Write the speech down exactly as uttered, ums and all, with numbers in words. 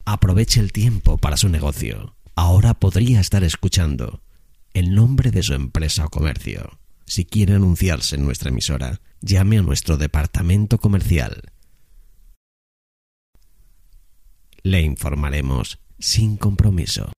Aproveche el tiempo para su negocio. Ahora podría estar escuchando el nombre de su empresa o comercio. Si quiere anunciarse en nuestra emisora, llame a nuestro departamento comercial. Le informaremos sin compromiso.